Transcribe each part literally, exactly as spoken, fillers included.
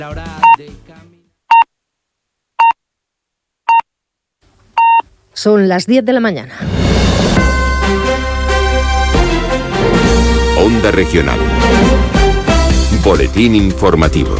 Son las diez de la mañana. Onda Regional. Boletín informativo.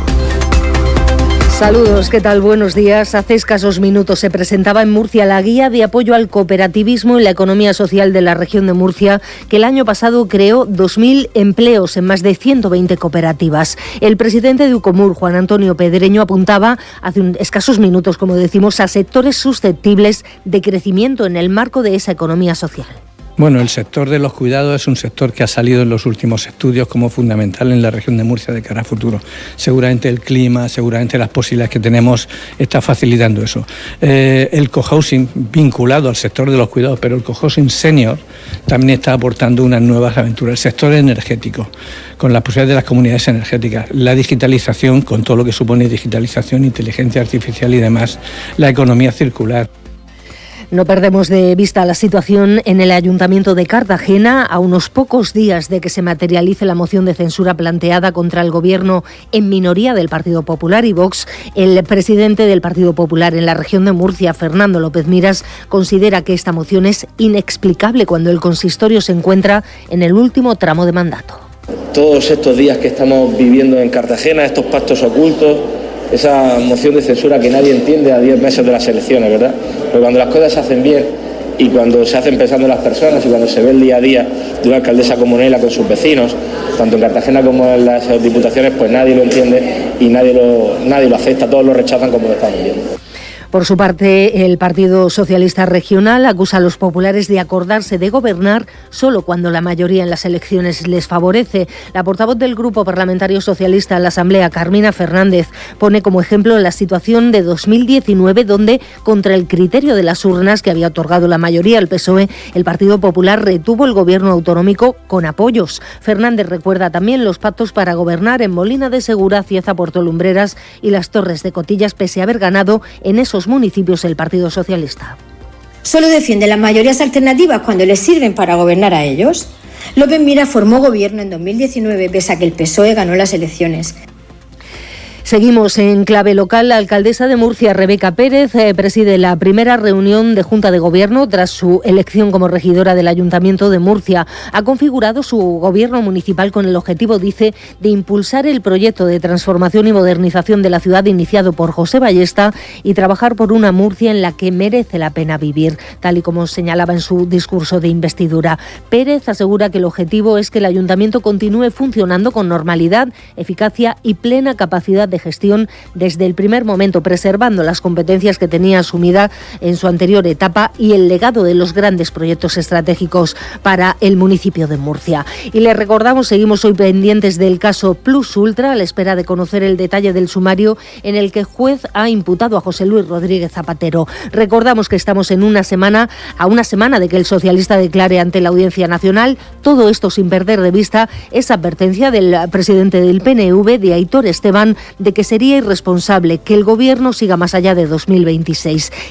Saludos, ¿qué tal? Buenos días. Hace escasos minutos se presentaba en Murcia la guía de apoyo al cooperativismo y la economía social de la región de Murcia, que el año pasado creó dos mil empleos en más de ciento veinte cooperativas. El presidente de Ucomur, Juan Antonio Pedreño, apuntaba hace un, escasos minutos, como decimos, a sectores susceptibles de crecimiento en el marco de esa economía social. Bueno, el sector de los cuidados es un sector que ha salido en los últimos estudios como fundamental en la región de Murcia de cara a futuro. Seguramente el clima, seguramente las posibilidades que tenemos está facilitando eso. Eh, el cohousing vinculado al sector de los cuidados, pero el cohousing senior también está aportando unas nuevas aventuras. El sector energético, con las posibilidades de las comunidades energéticas, la digitalización, con todo lo que supone digitalización, inteligencia artificial y demás, la economía circular. No perdemos de vista la situación en el Ayuntamiento de Cartagena. A unos pocos días de que se materialice la moción de censura planteada contra el Gobierno en minoría del Partido Popular y Vox, el presidente del Partido Popular en la región de Murcia, Fernando López Miras, considera que esta moción es inexplicable cuando el consistorio se encuentra en el último tramo de mandato. Todos estos días que estamos viviendo en Cartagena, estos pactos ocultos, esa moción de censura que nadie entiende a diez meses de las elecciones, ¿verdad? Pero cuando las cosas se hacen bien y cuando se hacen pensando en las personas y cuando se ve el día a día de una alcaldesa como Nela con sus vecinos, tanto en Cartagena como en las diputaciones, pues nadie lo entiende y nadie lo, nadie lo acepta, todos lo rechazan como lo estamos viendo. Por su parte, el Partido Socialista Regional acusa a los populares de acordarse de gobernar solo cuando la mayoría en las elecciones les favorece. La portavoz del Grupo Parlamentario Socialista en la Asamblea, Carmina Fernández, pone como ejemplo la situación de dos mil diecinueve, donde, contra el criterio de las urnas que había otorgado la mayoría al P S O E, el Partido Popular retuvo el gobierno autonómico con apoyos. Fernández recuerda también los pactos para gobernar en Molina de Segura, Cieza, Puerto Lumbreras y las Torres de Cotillas, pese a haber ganado en esos municipios el Partido Socialista. Solo defiende las mayorías alternativas cuando les sirven para gobernar a ellos. López Miras formó gobierno en dos mil diecinueve pese a que el P S O E ganó las elecciones. Seguimos en clave local. La alcaldesa de Murcia, Rebeca Pérez, eh, preside la primera reunión de Junta de Gobierno tras su elección como regidora del Ayuntamiento de Murcia. Ha configurado su gobierno municipal con el objetivo, dice, de impulsar el proyecto de transformación y modernización de la ciudad iniciado por José Ballesta y trabajar por una Murcia en la que merece la pena vivir, tal y como señalaba en su discurso de investidura. Pérez asegura que el objetivo es que el Ayuntamiento continúe funcionando con normalidad, eficacia y plena capacidad de gestión desde el primer momento, preservando las competencias que tenía asumida en su anterior etapa y el legado de los grandes proyectos estratégicos para el municipio de Murcia. Y les recordamos, seguimos hoy pendientes del caso Plus Ultra, a la espera de conocer el detalle del sumario en el que el juez ha imputado a José Luis Rodríguez Zapatero. Recordamos que estamos en una semana, a una semana de que el socialista declare ante la Audiencia Nacional. Todo esto sin perder de vista esa advertencia del presidente del P N V, de Aitor Esteban, de que sería irresponsable que el Gobierno siga más allá de dos mil veintiséis.